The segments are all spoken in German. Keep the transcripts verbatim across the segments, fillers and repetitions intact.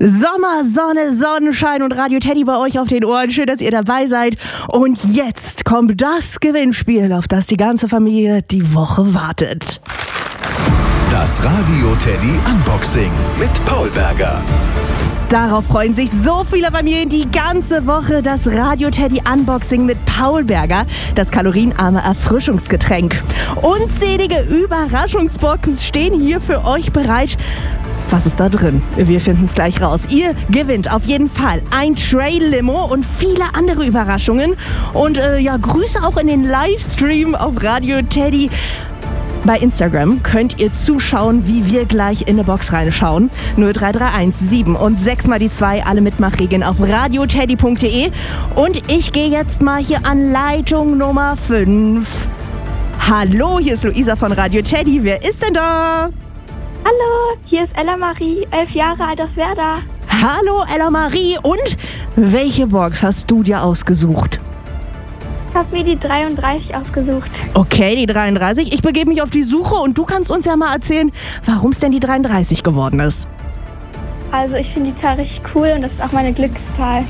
Sommer, Sonne, Sonnenschein und Radio Teddy bei euch auf den Ohren. Schön, dass ihr dabei seid. Und jetzt kommt das Gewinnspiel, auf das die ganze Familie die Woche wartet. Das Radio Teddy Unboxing mit Paul Berger. Darauf freuen sich so viele Familien die ganze Woche. Das Radio Teddy Unboxing mit Paul Berger, das kalorienarme Erfrischungsgetränk. Unzählige Überraschungsboxen stehen hier für euch bereit. Was ist da drin? Wir finden es gleich raus. Ihr gewinnt auf jeden Fall ein Tray-Limo und viele andere Überraschungen. Und äh, ja, Grüße auch in den Livestream auf Radio Teddy. Bei Instagram könnt ihr zuschauen, wie wir gleich in eine Box reinschauen. null drei drei eins sieben und sechs mal die zwei, alle Mitmachregeln auf radioteddy punkt de. Und ich gehe jetzt mal hier an Leitung Nummer fünf. Hallo, hier ist Luisa von Radio Teddy. Wer ist denn da? Hallo, hier ist Ella Marie, elf Jahre alt aus Werder. Hallo Ella Marie, und welche Box hast du dir ausgesucht? Ich habe mir die dreiunddreißig ausgesucht. Okay, die dreiunddreißig. Ich begebe mich auf die Suche und du kannst uns ja mal erzählen, warum es denn die dreiunddreißig geworden ist. Also ich finde die Zahl richtig cool und das ist auch meine Glückszahl.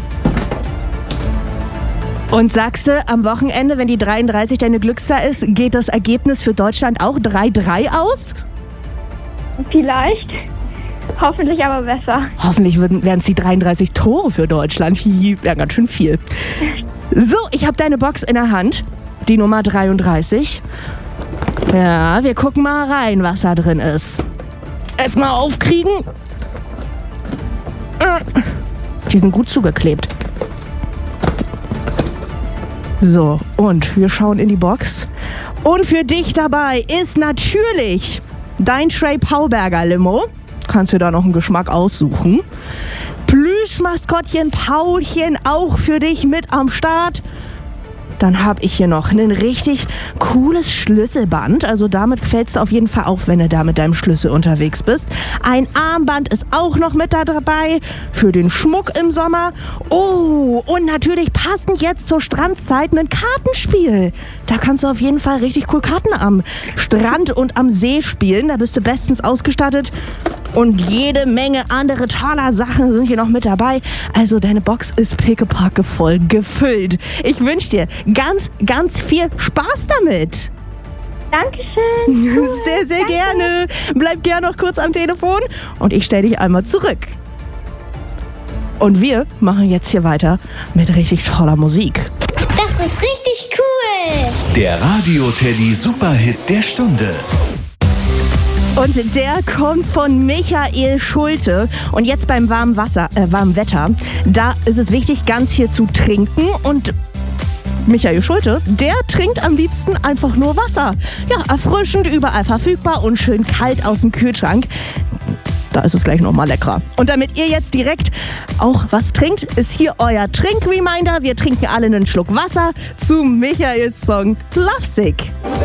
Und sagst du, am Wochenende, wenn die dreiunddreißig deine Glückszahl ist, geht das Ergebnis für Deutschland auch drei drei aus? Vielleicht. Hoffentlich aber besser. Hoffentlich wären es die dreiunddreißig Tore für Deutschland. Hihi, ja, ganz schön viel. So, ich habe deine Box in der Hand. Die Nummer dreiunddreißig. Ja, wir gucken mal rein, was da drin ist. Erstmal aufkriegen. Die sind gut zugeklebt. So, und wir schauen in die Box. Und für dich dabei ist natürlich dein Tray Paul Berger Limo. Kannst du da noch einen Geschmack aussuchen. Plüschmaskottchen Paulchen auch für dich mit am Start. Dann habe ich hier noch ein richtig cooles Schlüsselband. Also damit fällst du auf jeden Fall auf, wenn du da mit deinem Schlüssel unterwegs bist. Ein Armband ist auch noch mit da dabei für den Schmuck im Sommer. Oh, und natürlich passend jetzt zur Strandzeit ein Kartenspiel. Da kannst du auf jeden Fall richtig cool Karten am Strand und am See spielen. Da bist du bestens ausgestattet. Und jede Menge andere toller Sachen sind hier noch mit dabei. Also deine Box ist pickepacke voll gefüllt. Ich wünsche dir ganz, ganz viel Spaß damit. Dankeschön. Cool. Sehr, sehr Danke. gerne. Bleib gerne noch kurz am Telefon und ich stelle dich einmal zurück. Und wir machen jetzt hier weiter mit richtig toller Musik. Das ist richtig cool. Der Radio Teddy Superhit der Stunde. Und der kommt von Michael Schulte. Und jetzt beim warmen Wasser, äh, warmen Wetter, da ist es wichtig, ganz viel zu trinken. Und Michael Schulte, der trinkt am liebsten einfach nur Wasser. Ja, erfrischend, überall verfügbar und schön kalt aus dem Kühlschrank. Da ist es gleich nochmal leckerer. Und damit ihr jetzt direkt auch was trinkt, ist hier euer Trink-Reminder. Wir trinken alle einen Schluck Wasser zu Michaels Song Lovesick.